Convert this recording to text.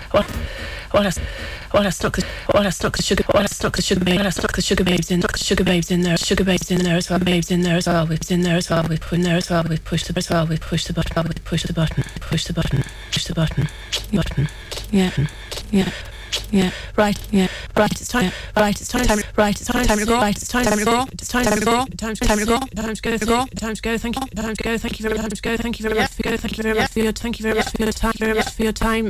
What I stuck the sugar babes in there, sugar babes in there as well, babes in there as well, whips in there as well, we put in there as well, we push the button, we push the button, push the button, yeah, right, it's time, it's time to grow, it's time to grow, it's time to go, thank you very much for your time,